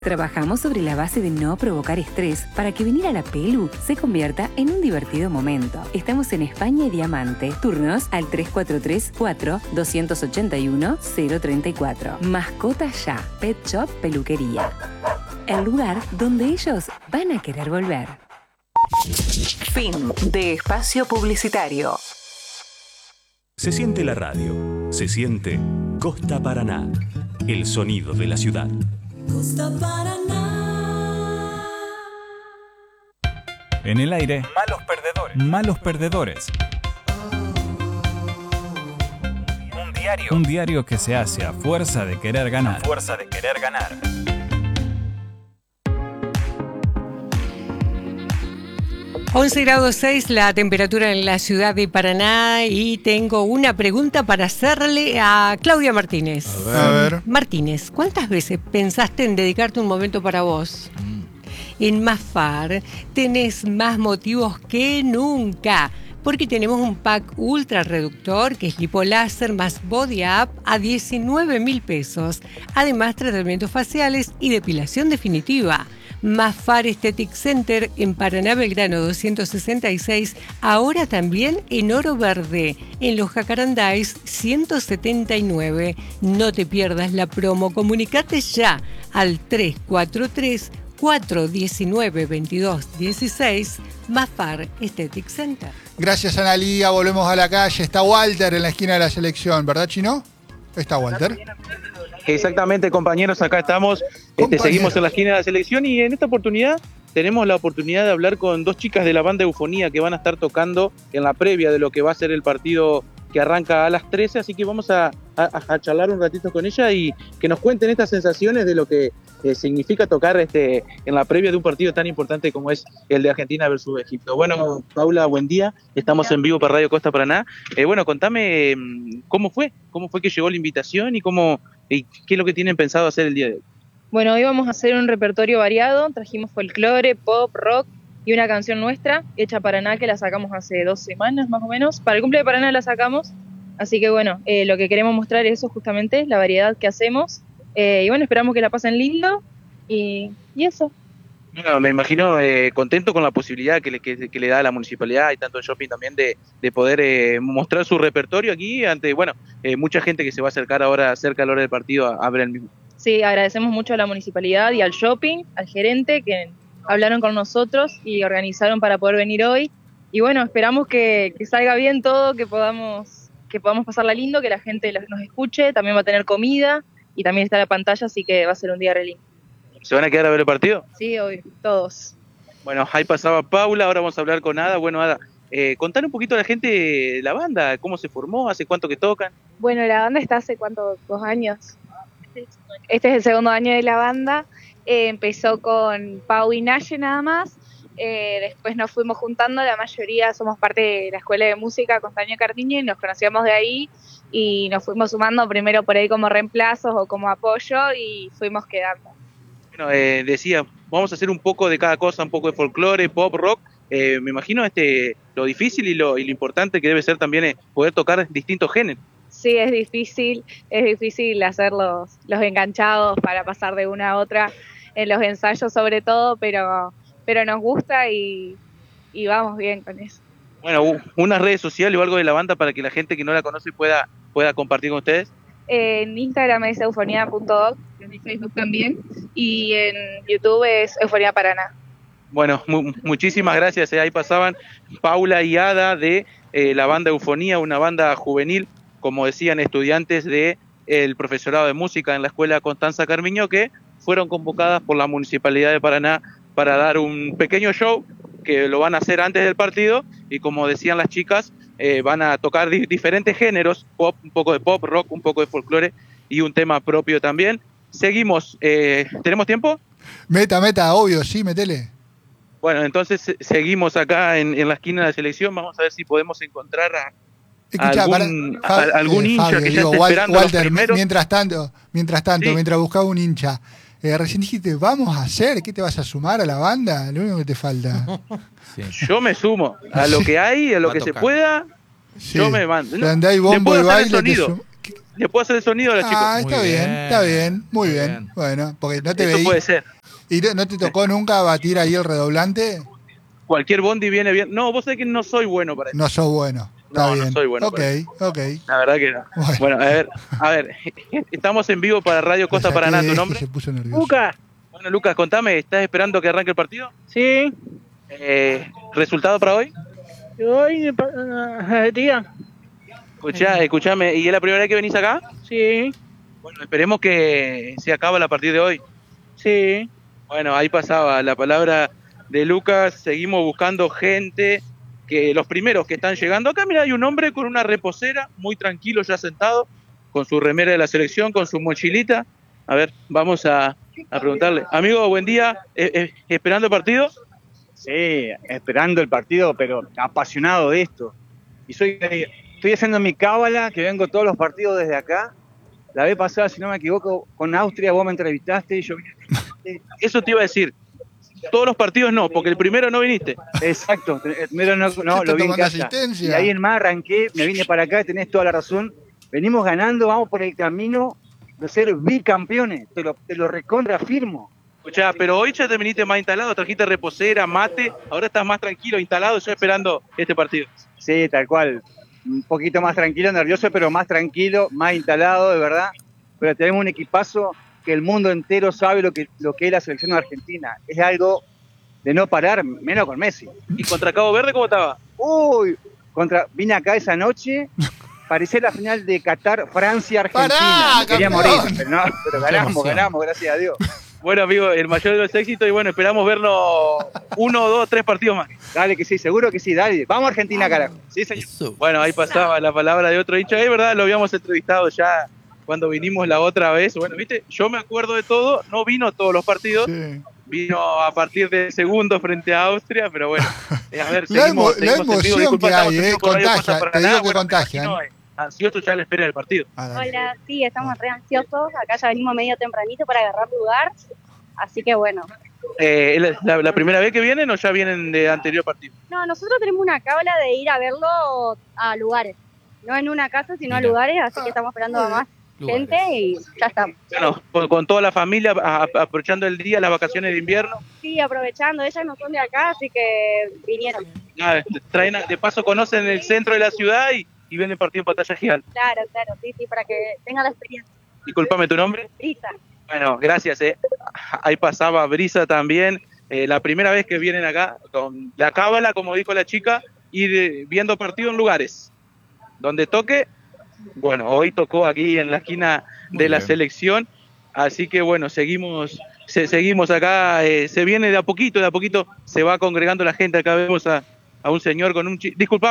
Trabajamos sobre la base de no provocar estrés para que venir a la Pelu se convierta en un divertido momento. Estamos en España y Diamante. Turnos al 343-4-281-034. Mascota ya. Pet Shop Peluquería. El lugar donde ellos van a querer volver. Fin de espacio publicitario. Se siente la radio. Se siente Costa Paraná. El sonido de la ciudad. Costa Paraná. En el aire, Malos perdedores. malos perdedores. Un Un diario que se hace a fuerza de querer ganar. Fuerza de querer ganar. 11 grados 6 la temperatura en la ciudad de Paraná y tengo una pregunta para hacerle a Claudia Martínez. A ver. Martínez, ¿cuántas veces pensaste en dedicarte un momento para vos? En Mafar tenés más motivos que nunca, porque tenemos un pack ultra reductor que es lipoláser más body up a 19.000 pesos. Además, tratamientos faciales y depilación definitiva. Mafar Aesthetic Center en Paraná Belgrano 266, ahora también en Oro Verde, en Los Jacarandás 179. No te pierdas la promo, comunicate ya al 343-419-2216, Mafar Aesthetic Center. Gracias, Analía. Volvemos a la calle. Está Walter en la esquina de la selección, ¿verdad, Chino? Está Walter. Exactamente, compañeros, acá estamos, seguimos en la esquina de la selección y en esta oportunidad tenemos la oportunidad de hablar con dos chicas de la banda Eufonía que van a estar tocando en la previa de lo que va a ser el partido que arranca a las 13, así que vamos a charlar un ratito con ella y que nos cuenten estas sensaciones de lo que significa tocar en la previa de un partido tan importante como es el de Argentina versus Egipto. Bueno, Paula, buen día, estamos en vivo para Radio Costa Paraná. Bueno, contame cómo fue que llegó la invitación y qué es lo que tienen pensado hacer el día de hoy. Bueno, hoy vamos a hacer un repertorio variado, trajimos folclore, pop, rock y una canción nuestra, hecha Paraná, que la sacamos hace 2 semanas más o menos. Para el cumple de Paraná la sacamos, así que bueno, lo que queremos mostrar es eso justamente, la variedad que hacemos. Y bueno, esperamos que la pasen lindo y eso. Bueno, me imagino contento con la posibilidad que le da la municipalidad y tanto el shopping también de poder mostrar su repertorio aquí ante, mucha gente que se va a acercar ahora cerca a la hora del partido a ver el mismo. Sí, agradecemos mucho a la municipalidad y al shopping, al gerente que hablaron con nosotros y organizaron para poder venir hoy. Y bueno, esperamos que salga bien todo, que podamos pasarla lindo, que la gente nos escuche, también va a tener comida y también está la pantalla, así que va a ser un día re lindo. ¿Se van a quedar a ver el partido? Sí, hoy, todos. Bueno, ahí pasaba Paula, ahora vamos a hablar con Ada. Bueno, Ada, contar un poquito a la gente la banda, cómo se formó, hace cuánto que tocan. Bueno, la banda está hace 2 años. Este es el segundo año de la banda. Empezó con Pau y Naye nada más. Después nos fuimos juntando, la mayoría somos parte de la escuela de música Constaño Cardiño y nos conocíamos de ahí y nos fuimos sumando primero por ahí como reemplazos o como apoyo y fuimos quedando. Bueno, decía, vamos a hacer un poco de cada cosa, un poco de folclore, pop, rock. Me imagino lo difícil y lo importante que debe ser también poder tocar distintos géneros. Sí, es difícil hacer los enganchados para pasar de una a otra en los ensayos sobre todo, pero nos gusta y vamos bien con eso. Bueno, unas redes sociales o algo de la banda para que la gente que no la conoce pueda compartir con ustedes. En Instagram es eufonia.doc, en Facebook también, y en YouTube es Eufonia Paraná. Bueno, muchísimas gracias. Ahí pasaban Paula y Ada de la banda Eufonía, una banda juvenil, como decían, estudiantes del profesorado de música en la escuela Constanza Carmiño, que fueron convocadas por la Municipalidad de Paraná para dar un pequeño show que lo van a hacer antes del partido y como decían las chicas, van a tocar diferentes géneros, pop, un poco de pop, rock, un poco de folclore y un tema propio también. Seguimos, ¿tenemos tiempo? Meta, obvio, sí, metele. Bueno, entonces seguimos acá en la esquina de la selección, vamos a ver si podemos encontrar algún hincha Fabio, que ya esté esperando Walter, los primeros. Mientras tanto, Sí. mientras buscaba un hincha, recién dijiste, vamos a hacer, ¿qué te vas a sumar a la banda? Lo único que te falta. Sí. Yo me sumo a lo que hay, a lo que se pueda. Sí. Yo me mando. Andá y bombo y baile. le puedo hacer el sonido a los chicos. Está Muy bien, bien, está bien, muy muy bien. bien. Bueno, porque no te Eso veí. puede ser. ¿Y no te tocó nunca batir ahí el redoblante? Cualquier bondi viene bien. No, vos sabés que no soy bueno para eso. No sos bueno. Está No, no bien. soy bueno Ok, para ok. La verdad que no. Bueno. Bueno, a ver, estamos en vivo para Radio Costa O sea, Paraná, que ¿tu nombre? Se puso nervioso. Lucas, Bueno, Lucas, contame, ¿estás esperando que arranque el partido? sí, ¿Resultado para hoy? hoy, tía, Escuchame, ¿y es la primera vez que venís acá? sí, Bueno, esperemos que se acabe a partir de hoy. sí. Bueno, ahí pasaba la palabra de Lucas, seguimos buscando gente, que los primeros que están llegando. Acá, mira, hay un hombre con una reposera, muy tranquilo ya sentado, con su remera de la selección, con su mochilita. A ver, vamos a preguntarle. Amigo, buen día, ¿esperando el partido? Sí, esperando el partido, pero apasionado de esto. Y estoy haciendo mi cábala, que vengo todos los partidos desde acá. La vez pasada, si no me equivoco, con Austria vos me entrevistaste y yo vine. Eso te iba a decir. Todos los partidos no, porque el primero no viniste. Exacto, el primero no lo vi en casa. Asistencia. Y ahí en más arranqué, me vine para acá, tenés toda la razón. Venimos ganando, vamos por el camino de ser bicampeones. Te lo recontrafirmo. Escuchá, pero hoy ya te viniste más instalado, trajiste reposera, mate, ahora estás más tranquilo, instalado, ya esperando este partido. Sí, tal cual. Un poquito más tranquilo, nervioso, pero más tranquilo, más instalado, de verdad. Pero tenemos un equipazo que el mundo entero sabe lo que es la selección argentina. Es algo de no parar, menos con Messi. ¿Y contra Cabo Verde cómo estaba? Uy, vine acá esa noche, parecía la final de Qatar, Francia-Argentina. ¡Pará, Me quería campeón! morir, pero ganamos, gracias a Dios. Bueno, amigo, el mayor de los éxitos y bueno, esperamos vernos 1, 2, 3 partidos más. Dale que sí, seguro que sí, dale. Vamos a Argentina, carajo. Sí, señor. Eso. Bueno, ahí pasaba la palabra de otro hincha, es verdad, lo habíamos entrevistado ya cuando vinimos la otra vez. Bueno, viste, yo me acuerdo de todo, no vino a todos los partidos, Sí. vino a partir del segundo frente a Austria, pero bueno, a ver, La seguimos en vivo. emoción Disculpa, que estamos hay, en vivo por Radio contagia, Costa te digo Paraná. que Bueno, contagia. me imagino, ansioso ya a la espera del partido. Ah, dale. Hola, sí, estamos re ansiosos. Acá ya venimos medio tempranito para agarrar lugar. Así que bueno. ¿Es la primera vez que vienen o ya vienen de anterior partido? No, nosotros tenemos una cábala de ir a verlo a lugares. No en una casa, sino a Mira. lugares. Así que estamos esperando a más gente y ya estamos. Bueno, con toda la familia, aprovechando el día, las vacaciones de invierno. Sí, aprovechando. Ellas no son de acá, así que vinieron. De paso conocen el centro de la ciudad y ven el partido en pantalla gigante. Claro, sí, para que tengan la experiencia. Disculpame tu nombre. Brisa. Bueno, gracias. Ahí pasaba Brisa también. La primera vez que vienen acá, con la cábala, como dijo la chica, ir viendo partido en lugares donde toque. Bueno, hoy tocó aquí en la esquina de la selección. Así que bueno, seguimos acá. Se viene de a poquito se va congregando la gente. Acá vemos a un señor con un... Disculpa.